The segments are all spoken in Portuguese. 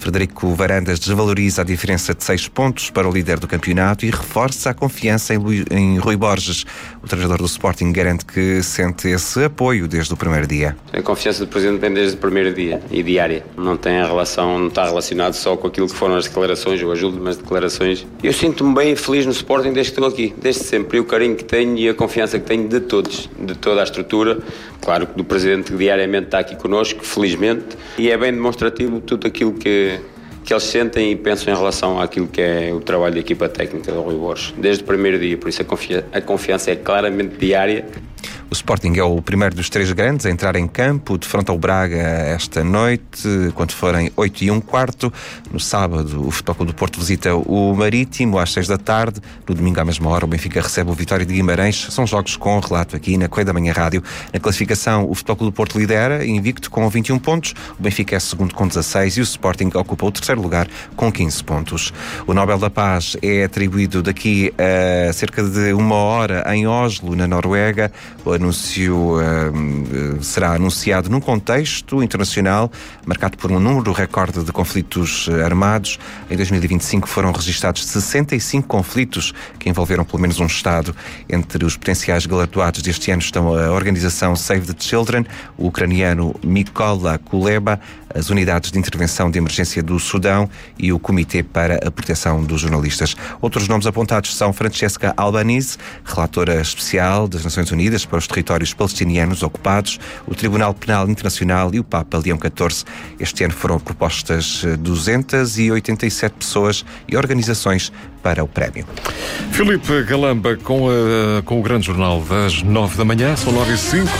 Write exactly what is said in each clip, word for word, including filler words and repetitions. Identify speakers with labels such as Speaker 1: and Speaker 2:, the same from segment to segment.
Speaker 1: Frederico Varandas desvaloriza a diferença de seis pontos para o líder do campeonato e reforça a confiança em, Lu... em Rui Borges. O treinador do Sporting garante que sente esse apoio desde o primeiro dia.
Speaker 2: A confiança do Presidente vem desde o primeiro dia e diária. Não tem a relação, não está relacionado só com aquilo que foram as declarações ou as últimas declarações. Eu sinto-me bem feliz no Sporting desde que estou aqui, desde sempre. E o carinho que tenho e a confiança que tenho de todos, de toda a estrutura. Claro que do Presidente que diariamente está aqui connosco, felizmente. E é bem demonstrativo tudo aquilo que, que eles sentem e pensam em relação àquilo que é o trabalho da equipa técnica do Rui Borges. Desde o primeiro dia, por isso a, confi- a confiança é claramente diária.
Speaker 1: O Sporting é o primeiro dos três grandes a entrar em campo, de frente ao Braga esta noite, quando forem oito e um quarto. No sábado, o Futebol Clube do Porto visita o Marítimo às seis da tarde. No domingo, à mesma hora, o Benfica recebe o Vitória de Guimarães. São jogos com relato aqui na Correia da Manhã Rádio. Na classificação, o Futebol Clube do Porto lidera, invicto com vinte e um pontos. O Benfica é segundo com dezasseis e o Sporting ocupa o terceiro lugar com quinze pontos. O Nobel da Paz é atribuído daqui a cerca de uma hora em Oslo, na Noruega. O anúncio uh, será anunciado num contexto internacional marcado por um número recorde de conflitos uh, armados. Em dois mil e vinte e cinco foram registados sessenta e cinco conflitos que envolveram pelo menos um Estado. Entre os potenciais galardoados deste ano estão a organização Save the Children, o ucraniano Mykola Kuleba, as unidades de intervenção de emergência do Sudão e o Comitê para a Proteção dos Jornalistas. Outros nomes apontados são Francesca Albanese, relatora especial das Nações Unidas para os territórios palestinianos ocupados, o Tribunal Penal Internacional e o Papa Leão catorze. Este ano foram propostas duzentas e oitenta e sete pessoas e organizações para o prémio.
Speaker 3: Filipe Galamba com, a, com o Grande Jornal das nove da manhã, são nove e cinco.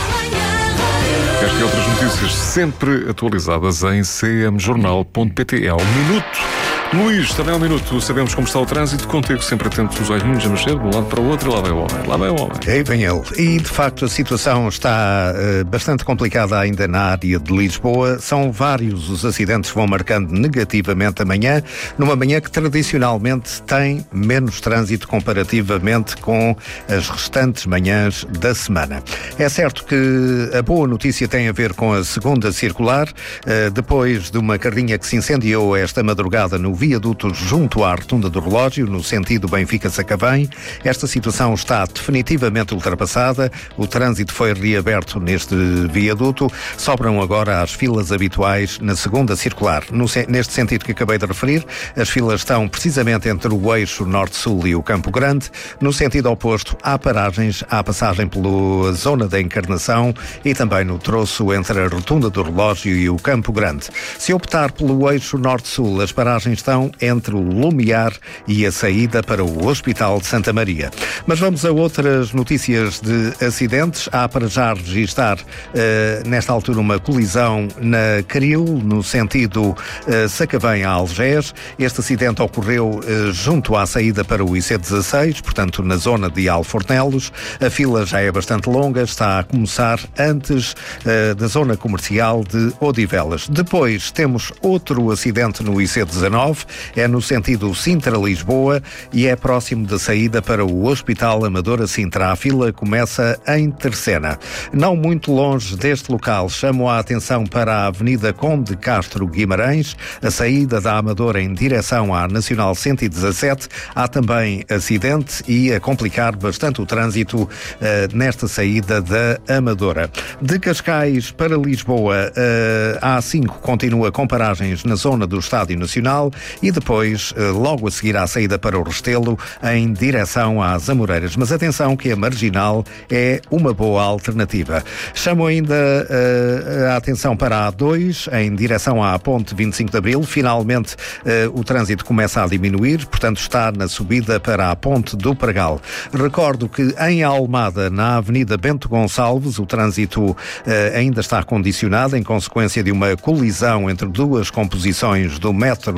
Speaker 3: Estas e outras notícias sempre atualizadas em c m jornal ponto p t. É um minuto. Luís, também é um minuto. Sabemos como está o trânsito. Contigo sempre atento os olhinhos a mexer de um lado para o outro e lá vai o homem. Lá vai o homem.
Speaker 4: Aí vem ele. E, de facto, a situação está uh, bastante complicada ainda na área de Lisboa. São vários os acidentes que vão marcando negativamente a manhã, numa manhã que tradicionalmente tem menos trânsito comparativamente com as restantes manhãs da semana. É certo que a boa notícia tem a ver com a segunda circular, uh, depois de uma carrinha que se incendiou esta madrugada no viaduto junto à rotunda do relógio, no sentido Benfica-Sacavém. Esta situação está definitivamente ultrapassada. O trânsito foi reaberto neste viaduto. Sobram agora as filas habituais na segunda circular. No, neste sentido que acabei de referir, as filas estão precisamente entre o eixo norte-sul e o Campo Grande. No sentido oposto, há paragens à passagem pela zona da Encarnação e também no troço entre a rotunda do relógio e o Campo Grande. Se optar pelo eixo norte-sul, as paragens estão entre o Lumiar e a saída para o Hospital de Santa Maria. Mas vamos a outras notícias de acidentes. Há para já registar uh, nesta altura uma colisão na Caril, no sentido uh, Sacavém a Algés. Este acidente ocorreu uh, junto à saída para o I C dezasseis, portanto na zona de Alfornelos. A fila já é bastante longa, está a começar antes uh, da zona comercial de Odivelas. Depois temos outro acidente no I C dezanove, é no sentido Sintra-Lisboa e é próximo da saída para o Hospital Amadora Sintra. A fila começa em Terceira. Não muito longe deste local, chamo a atenção para a Avenida Conde Castro Guimarães, a saída da Amadora em direção à Nacional cento e dezassete. Há também acidente e a complicar bastante o trânsito uh, nesta saída da Amadora. De Cascais para Lisboa, uh, a A cinco continua com paragens na zona do Estádio Nacional e depois, logo a seguir à saída para o Restelo, em direção às Amoreiras. Mas atenção que a Marginal é uma boa alternativa. Chamo ainda uh, a atenção para a A dois, em direção à Ponte vinte e cinco de Abril. Finalmente uh, o trânsito começa a diminuir, portanto está na subida para a Ponte do Pregal. Recordo que em Almada, na Avenida Bento Gonçalves, o trânsito uh, ainda está condicionado em consequência de uma colisão entre duas composições do metro do centro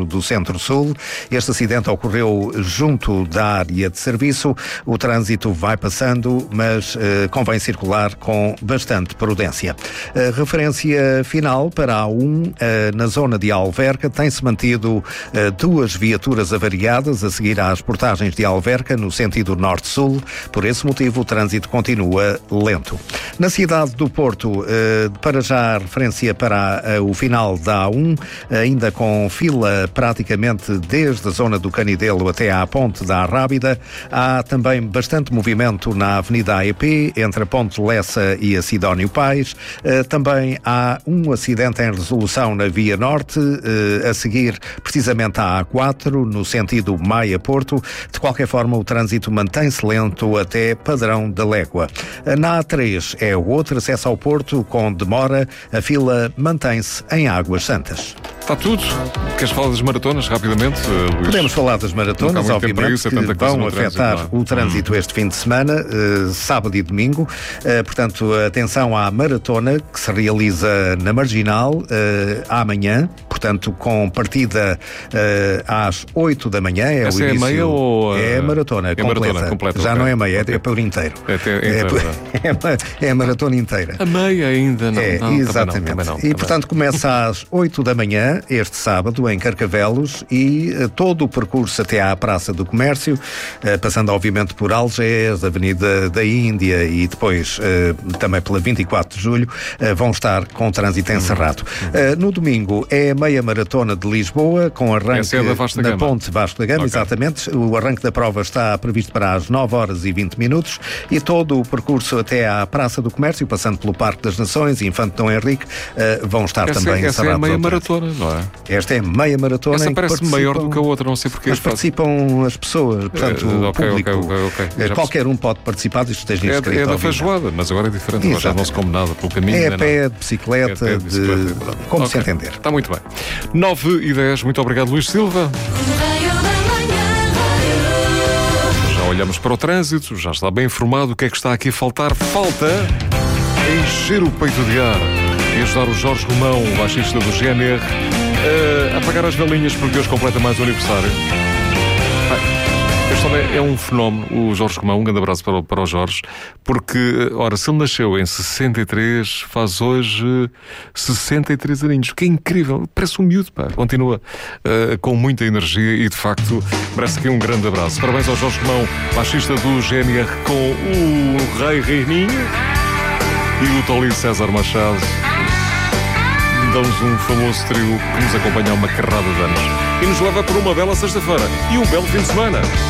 Speaker 4: Centro-Sul. Este acidente ocorreu junto da área de serviço. O trânsito vai passando, mas eh, convém circular com bastante prudência. A referência final para a A um, eh, na zona de Alverca, tem-se mantido eh, duas viaturas avariadas a seguir às portagens de Alverca, no sentido norte-sul. Por esse motivo, o trânsito continua lento. Na cidade do Porto, eh, para já a referência para eh, o final da A um, ainda com fila praticamente desde a zona do Canidelo até à ponte da Arrábida. Há também bastante movimento na Avenida A E P, entre a Ponte Lessa e a Sidónio Pais. Eh, também há um acidente em resolução na Via Norte, eh, a seguir precisamente à A quatro, no sentido Maia-Porto. De qualquer forma, o trânsito mantém-se lento até Padrão da Légua. Na A três é o outro acesso ao Porto, com demora. A fila mantém-se em Águas Santas.
Speaker 3: Está tudo. Queres falar das maratonas rapidamente, Luís?
Speaker 4: Podemos falar das maratonas, obviamente, isso, que vão afetar trânsito, o trânsito hum. este fim de semana, uh, sábado e domingo. Uh, portanto, atenção à maratona que se realiza na Marginal uh, amanhã, portanto, com partida uh, às oito da manhã. É
Speaker 3: Essa
Speaker 4: o início,
Speaker 3: é a meia ou...
Speaker 4: É a maratona,
Speaker 3: é
Speaker 4: completa.
Speaker 3: Maratona completa.
Speaker 4: Já
Speaker 3: okay.
Speaker 4: não é meia,
Speaker 3: okay.
Speaker 4: é, é por inteiro.
Speaker 3: É, é,
Speaker 4: é, é a maratona inteira.
Speaker 3: A meia ainda não.
Speaker 4: É,
Speaker 3: não
Speaker 4: exatamente.
Speaker 3: Também não, também não,
Speaker 4: e,
Speaker 3: também.
Speaker 4: portanto, começa às oito da manhã, este sábado, em Carcavelos, e uh, todo o percurso até à Praça do Comércio, uh, passando obviamente por Algés, Avenida da Índia e depois uh, também pela vinte e quatro de julho, uh, vão estar com o trânsito encerrado. Uh, no domingo é a meia maratona de Lisboa, com arranque
Speaker 3: é da
Speaker 4: na Ponte Vasco da Gama, okay. exatamente. O arranque da prova está previsto para as nove horas e vinte minutos, e todo o percurso até à Praça do Comércio, passando pelo Parque das Nações e Infante Dom Henrique, uh, vão estar
Speaker 3: essa,
Speaker 4: também
Speaker 3: essa
Speaker 4: encerrados.
Speaker 3: Essa é a meia maratona, não é?
Speaker 4: Esta é meia maratona.
Speaker 3: Essa parece maior do que a outra, não sei porquê.
Speaker 4: Mas participam as pessoas, portanto,
Speaker 3: uh,
Speaker 4: o
Speaker 3: okay,
Speaker 4: público.
Speaker 3: Okay, okay, okay.
Speaker 4: Qualquer um pode participar, isto esteja inscrito.
Speaker 3: É, é da feijoada, mas agora é diferente, agora já não se come nada pelo caminho.
Speaker 4: É a pé, de bicicleta, é de bicicleta, de... como okay. se entender.
Speaker 3: Está muito bem. nove e dez, muito obrigado, Luís Silva. Já olhamos para o trânsito, já está bem informado o que é que está aqui a faltar. Falta encher o peito de ar e ajudar o Jorge Romão, o baixista do G N R, a apagar as velinhas, porque hoje completa mais o aniversário. Este homem é um fenómeno, o Jorge Romão. Um grande abraço para o, para o Jorge, porque, ora, se ele nasceu em sessenta e três, faz hoje sessenta e três aninhos, que é incrível, parece um miúdo, pá. Continua uh, com muita energia e, de facto, merece aqui um grande abraço. Parabéns ao Jorge Romão, baixista do G N R, com o Rei Reininho e o Tolinho César Machado. Dão-nos um famoso trio que nos acompanha há uma carrada de anos e nos leva por uma bela sexta-feira e um belo fim de semana.